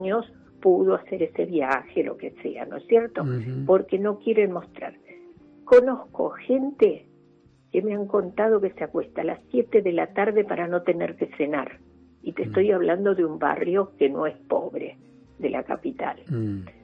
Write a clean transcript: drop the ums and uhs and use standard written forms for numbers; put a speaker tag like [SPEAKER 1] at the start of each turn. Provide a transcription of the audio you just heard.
[SPEAKER 1] años pudo hacer ese viaje, lo que sea, ¿no es cierto? Porque no quieren mostrar. Conozco gente que me han contado que se acuesta a las 7 de la tarde para no tener que cenar. Y te estoy hablando de un barrio que no es pobre, de la capital.